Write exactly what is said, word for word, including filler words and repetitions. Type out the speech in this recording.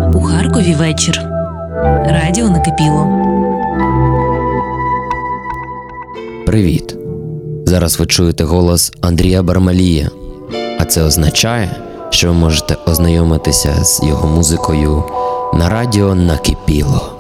У Харкові вечір. Радіо накипіло. Привіт! Зараз ви чуєте голос Андрія Бармалія, а це означає, що ви можете ознайомитися з його музикою на радіо накипіло.